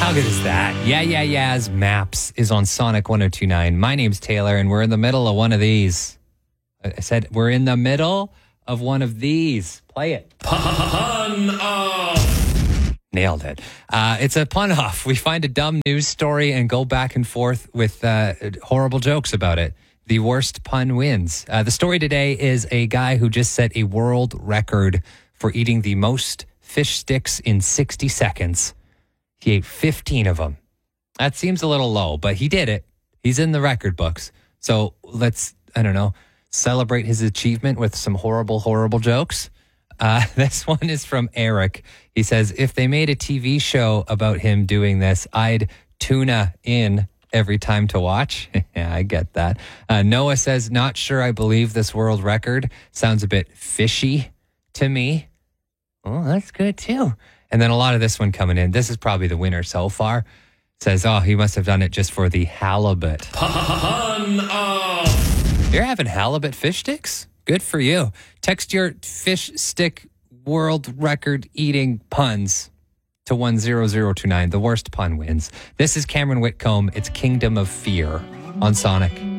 How good is that? Yeah's Maps is on Sonic 1029. My name's Taylor, and we're in the middle of one of these. I said we're in the middle of one of these. Play it. Pun off. Nailed it. It's a pun off. We find a dumb news story and go back and forth with horrible jokes about it. The worst pun wins. The story today is a guy who just set a world record for eating the most fish sticks in 60 seconds. He ate 15 of them. That seems a little low, but he did it. He's in the record books. So let's, celebrate his achievement with some horrible, horrible jokes. This one is from Eric. He says, if they made a TV show about him doing this, I'd tuna in every time to watch. Yeah, I get that. Noah says, not sure I believe this world record. Sounds a bit fishy to me. Oh, that's good too. And then a lot of this one coming in. This is probably the winner so far. Says, oh, he must have done it just for the halibut. Pun off. You're having halibut fish sticks? Good for you. Text your fish stick world record eating puns to 10029. The worst pun wins. This is Cameron Whitcomb. It's Kingdom of Fear on Sonic.